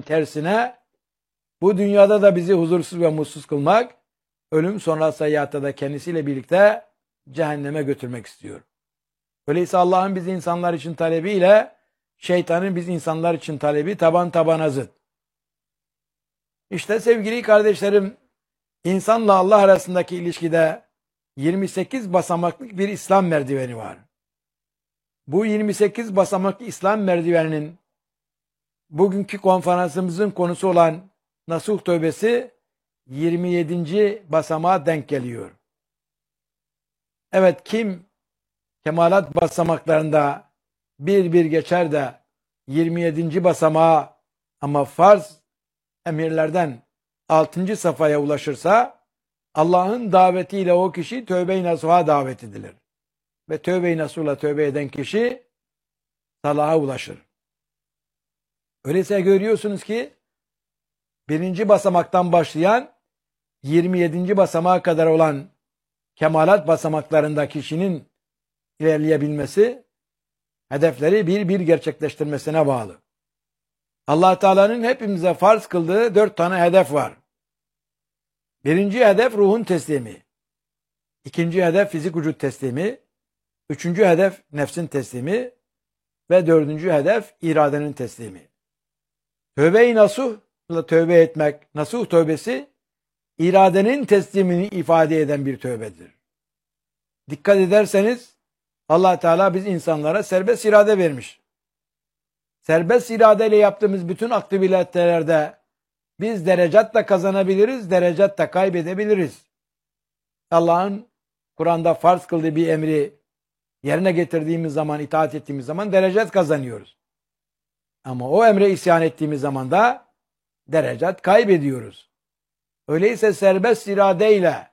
tersine bu dünyada da bizi huzursuz ve mutsuz kılmak, ölüm sonrası hayatta da kendisiyle birlikte cehenneme götürmek istiyor. Öyleyse Allah'ın biz insanlar için talebiyle şeytanın biz insanlar için talebi taban tabana zıt. İşte sevgili kardeşlerim, insanla Allah arasındaki ilişkide 28 basamaklık bir İslam merdiveni var. Bu 28 basamaklı İslam merdiveninin bugünkü konferansımızın konusu olan Nasuh Tövbesi 27. basamağa denk geliyor. Evet, kim kemalat basamaklarında bir bir geçer de 27. basamağa ama farz emirlerden 6. safhaya ulaşırsa Allah'ın davetiyle o kişi tövbe-i nasuha davet edilir. Ve tövbe-i nasuhla tövbe eden kişi salaha ulaşır. Öyleyse görüyorsunuz ki 1. basamaktan başlayan 27. basamağa kadar olan kemalat basamaklarında kişinin ilerleyebilmesi, hedefleri bir bir gerçekleştirmesine bağlı. Allah Teala'nın hepimize farz kıldığı 4 tane hedef var. 1. hedef ruhun teslimi. 2. hedef fizik vücut teslimi. 3. hedef nefsin teslimi. Ve 4. hedef iradenin teslimi. Tövbe-i nasuhla tövbe etmek, nasuh tövbesi, iradenin teslimini ifade eden bir tövbedir. Dikkat ederseniz Allah Teala biz insanlara serbest irade vermiş. Serbest iradeyle yaptığımız bütün aktivitelerde biz derecat da kazanabiliriz, derecat da kaybedebiliriz. Allah'ın Kur'an'da farz kıldığı bir emri yerine getirdiğimiz zaman, itaat ettiğimiz zaman derecat kazanıyoruz. Ama o emre isyan ettiğimiz zaman da derecat kaybediyoruz. Öyleyse serbest iradeyle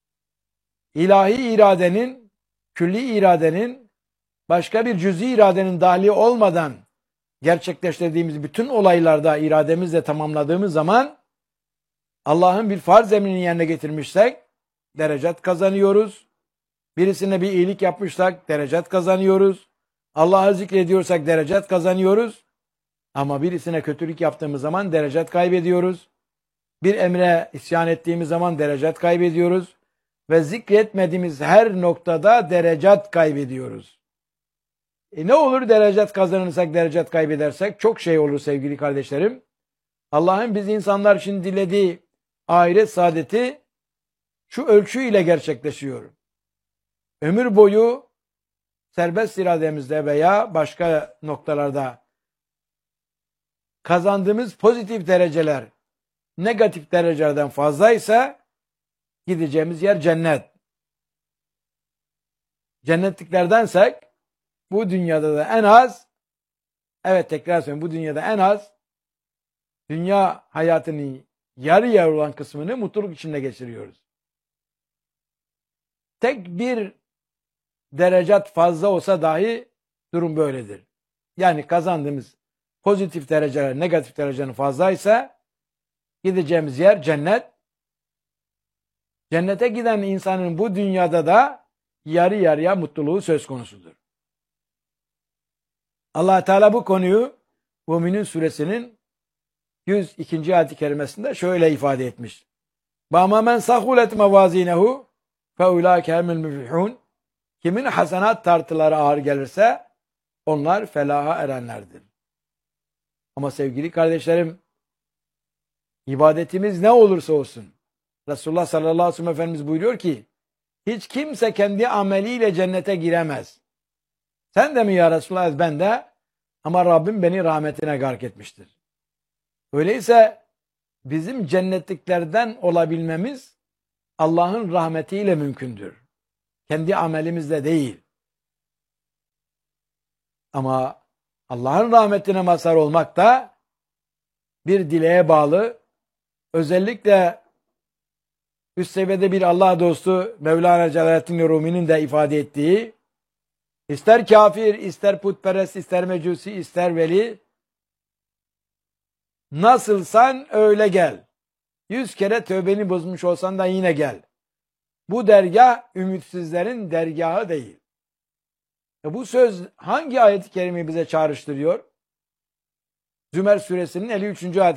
ilahi iradenin, külli iradenin, başka bir cüz'i iradenin dahili olmadan gerçekleştirdiğimiz bütün olaylarda irademizle tamamladığımız zaman Allah'ın bir farz emrini yerine getirmişsek derecat kazanıyoruz. Birisine bir iyilik yapmışsak derecat kazanıyoruz. Allah'ı zikrediyorsak derecat kazanıyoruz. Ama birisine kötülük yaptığımız zaman derecat kaybediyoruz. Bir emre isyan ettiğimiz zaman derecat kaybediyoruz. Ve zikretmediğimiz her noktada derecat kaybediyoruz. Ne olur derecat kazanırsak, derecat kaybedersek? Çok şey olur sevgili kardeşlerim. Allah'ın biz insanlar için dilediği ahiret saadeti şu ölçüyle gerçekleşiyor. Ömür boyu serbest irademizde veya başka noktalarda kazandığımız pozitif dereceler negatif derecelerden fazlaysa gideceğimiz yer cennet. Cennetliklerdensek bu dünyada da en az, evet tekrar söylüyorum, bu dünyada en az dünya hayatının yarı yarı olan kısmını mutluluk içinde geçiriyoruz. Tek bir derecat fazla olsa dahi durum böyledir. Yani kazandığımız pozitif dereceler negatif derecenin fazlaysa gideceğimiz yer cennet. Cennete giden insanın bu dünyada da yarı yarıya mutluluğu söz konusudur. Allah Teala bu konuyu Müminun suresinin 102. ayet-i kerimesinde şöyle ifade etmiş. Bama men sahulet mevazinehu fe ulaike humul müflihun. Kimin hasenat tartıları ağır gelirse onlar felaha erenlerdir. Ama sevgili kardeşlerim, ibadetimiz ne olursa olsun, Resulullah sallallahu aleyhi ve sellem Efendimiz buyuruyor ki, hiç kimse kendi ameliyle cennete giremez. Sen de mi ya Resulullah? Ben de. Ama Rabbim beni rahmetine gark etmiştir. Öyleyse bizim cennetliklerden olabilmemiz Allah'ın rahmetiyle mümkündür. Kendi amelimizle değil. Ama Allah'ın rahmetine mazhar olmak da bir dileğe bağlı. Özellikle üst seviyede bir Allah dostu Mevlana Celaleddin Rumi'nin de ifade ettiği, ister kafir, ister putperest, ister mecusi, ister veli, nasılsan öyle gel. 100 kere tövbeni bozmuş olsan da yine gel. Bu dergah ümitsizlerin dergahı değil. Bu söz hangi ayet-i kerimeyi bize çağrıştırıyor? Zümer suresinin 53. ayet